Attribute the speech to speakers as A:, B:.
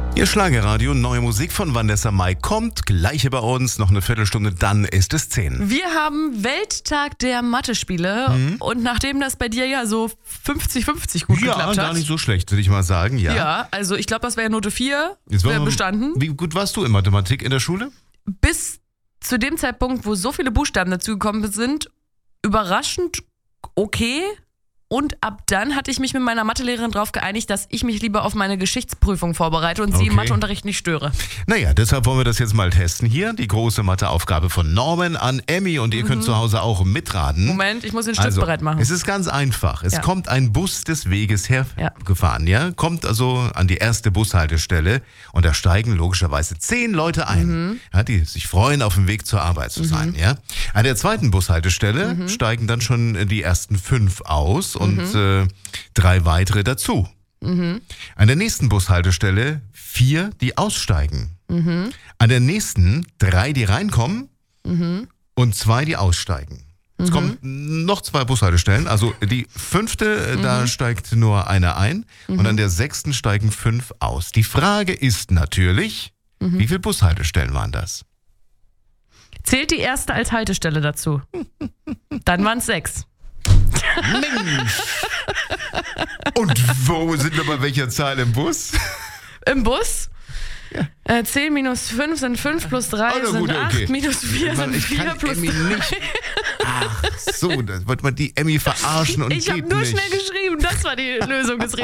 A: Ihr Schlagerradio, neue Musik von Vanessa Mai kommt. Gleiche bei uns, noch eine Viertelstunde, dann ist es 10.
B: Wir haben Welttag der Mathe-Spiele und nachdem das bei dir ja so 50-50 gut geklappt hat.
A: Ja, gar nicht so schlecht, würde ich mal sagen. Ja,
B: Ja, also ich glaube, das wäre Note 4,
A: Jetzt wollen
B: wäre
A: wir-
B: bestanden.
A: Wie gut warst du in Mathematik in der Schule?
B: Bis zu dem Zeitpunkt, wo so viele Buchstaben dazugekommen sind, überraschend okay. Und ab dann hatte ich mich mit meiner Mathelehrerin darauf geeinigt, dass ich mich lieber auf meine Geschichtsprüfung vorbereite und sie im
A: Okay.
B: Matheunterricht nicht störe.
A: Naja, deshalb wollen wir das jetzt mal testen hier. Die große Matheaufgabe von Norman an Emmy und ihr könnt zu Hause auch mitraten.
B: Moment, ich muss den Stift bereit machen.
A: Es ist ganz einfach. Es
B: Ja.
A: kommt ein Bus des Weges hergefahren, ja? Kommt also an die erste Bushaltestelle und da steigen logischerweise 10 Leute ein, ja, die sich freuen, auf dem Weg zur Arbeit zu sein, ja? An der zweiten Bushaltestelle steigen dann schon die ersten 5 aus und 3 weitere dazu. An der nächsten Bushaltestelle 4, die aussteigen. An der nächsten 3, die reinkommen und 2, die aussteigen. Es kommen noch 2 Bushaltestellen. Also die 5., da steigt nur einer ein und an der 6. steigen 5 aus. Die Frage ist natürlich, wie viele Bushaltestellen waren das?
B: Zählt die erste als Haltestelle dazu? Dann waren es 6.
A: Mensch! Und wo sind wir bei welcher Zahl im Bus?
B: Im Bus? 10 minus 5 sind 5 plus 3
A: Oh, na
B: sind
A: gut,
B: 8,
A: okay.
B: minus 4 sind
A: Ich
B: 4
A: kann
B: plus
A: Emmy
B: 3.
A: nicht. Ach so, da wollte man die Emmy verarschen und
B: Ich habe
A: geht
B: nur
A: nicht.
B: schnell geschrieben, das war die Lösung des